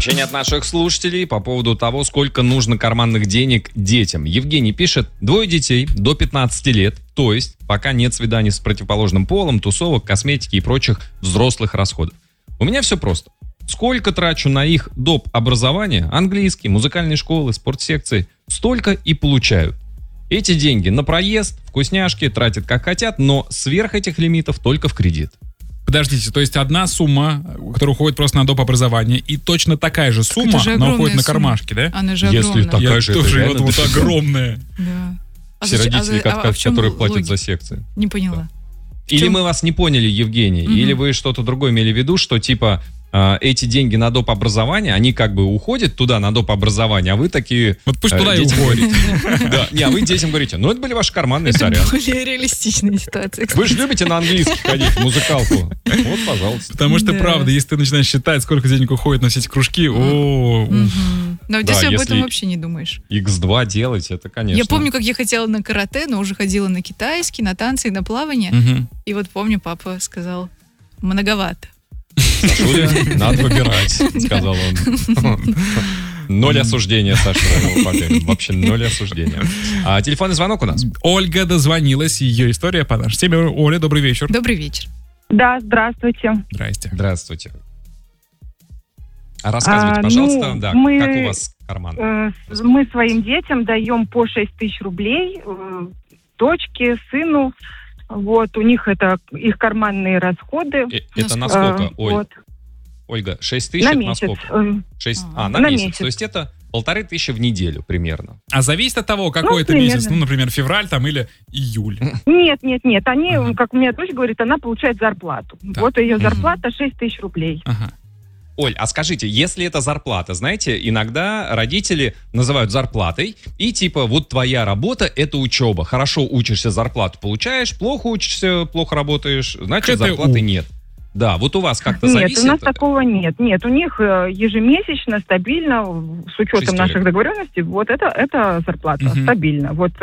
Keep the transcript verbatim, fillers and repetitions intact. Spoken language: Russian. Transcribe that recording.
Сообщение от наших слушателей по поводу того, сколько нужно карманных денег детям. Евгений пишет: двое детей до пятнадцати лет, то есть пока нет свиданий с противоположным полом, тусовок, косметики и прочих взрослых расходов. У меня все просто. Сколько трачу на их доп. Образование, английский, музыкальные школы, спортсекции, столько и получают. Эти деньги на проезд, вкусняшки тратят как хотят, но сверх этих лимитов только в кредит. Подождите, то есть одна сумма, которая уходит просто на доп. Образование, и точно такая же сумма, же она уходит на сумма. кармашки, да? Она же Если огромная. такая Я же, это тоже реально вот, вот дофига. огромная. Да. А Все зачем- родители, а- как- а в чем которые платят логика? за секции. Не поняла. Или чем- мы вас не поняли, Евгений, Мгм. или вы что-то другое имели в виду, что типа э, эти деньги на доп. Образование, они как бы уходят туда на доп. Образование, а вы такие... Вот пусть э, туда и детям уходит. говорите. Да, не, а вы детям говорите: ну это были ваши карманные, Это сорян. более реалистичная ситуация. Вы же кстати. любите на английский ходить, в музыкалку. Вот, пожалуйста. Потому что, Да. правда, если ты начинаешь считать, сколько денег уходит на все эти кружки, о, уф. Мгм. Но в Да, детстве об если- этом вообще не думаешь. икс два делать, это, конечно. Я помню, как я хотела на карате, но уже ходила на китайский, на танцы и на плавание. Мгм. И вот помню, папа сказал: многовато. Сашуля, надо выбирать, сказал он. Ноль осуждения, Саша, твоему папе. Вообще ноль осуждения. А телефонный звонок у нас? Ольга дозвонилась, ее история по нашей теме. Оля, добрый вечер. Добрый вечер. Да, здравствуйте. Здрасте. Здравствуйте. А рассказывайте, А, пожалуйста, ну, да, мы- как у вас карман? Э, с- Мы своим детям даем по шесть тысяч рублей, э, дочке, сыну. Вот, у них это их карманные расходы. Э, Это на насколько? сколько, Э, Оль? вот, Ольга, шесть тысяч на это на месяц. сколько? Э, Шесть- А, А, на на месяц. месяц. То есть это полторы тысячи в неделю примерно. А зависит от того, какой Ну, это месяц. примерно. Ну, например, февраль там или июль. Нет, нет, нет, они, Ага. как у меня дочь говорит, она получает зарплату. Так. Вот ее Мгм. зарплата шесть тысяч рублей. Ага. Оль, а скажите, если это зарплата, знаете, иногда родители называют зарплатой, и типа вот твоя работа — это учеба. Хорошо учишься, зарплату получаешь, плохо учишься, плохо работаешь, значит, КТУ. зарплаты нет. Да, вот у вас как-то Нет, зависит? у нас такого нет. Нет, у них э, ежемесячно, стабильно, с учетом Шестерик. наших договоренностей, вот это, это зарплата Мгм. стабильно. Вот